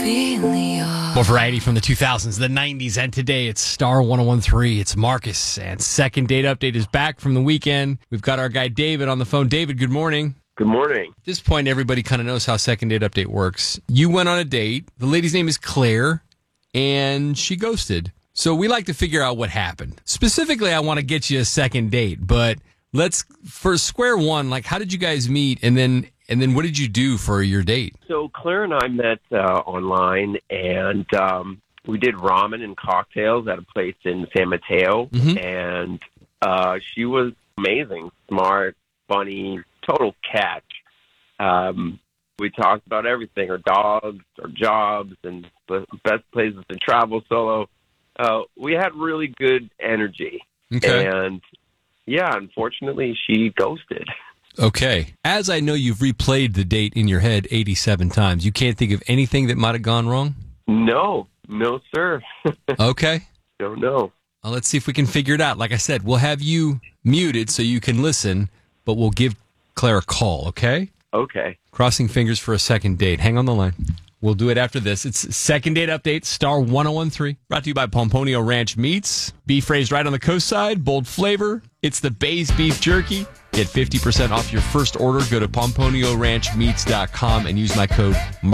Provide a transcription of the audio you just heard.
More variety from the 2000s, the 90s, and today it's Star 1013. It's Marcus, and Second Date Update is back from the weekend. We've got our guy David on the phone. David, good morning. Good morning. At this point, everybody kind of knows how Second Date Update works. You went on a date. The lady's name is Claire, and she ghosted. So we like to figure out what happened. Specifically, I want to get you a second date, but let's, for square one, like, how did you guys meet, and then what did you do for your date? So Claire and I met online, and we did ramen and cocktails at a place in San Mateo, and she was amazing, smart, funny, total catch. We talked about everything, her dogs, her jobs, and the best places to travel solo. We had really good energy, and yeah, unfortunately, she ghosted. Okay. As I know you've replayed the date in your head 87 times, you can't think of anything that might have gone wrong? No, sir. Okay. Don't know. Well, let's see if we can figure it out. Like I said, we'll have you muted so you can listen, but we'll give Claire a call, okay? Okay. Crossing fingers for a second date. Hang on the line. We'll do it after this. It's Second Date Update, Star 1013. Brought to you by Pomponio Ranch Meats. Beef raised right on the coast side, bold flavor. It's the Bay's Beef Jerky. Get 50% off your first order. Go to PomponioRanchMeats.com and use my code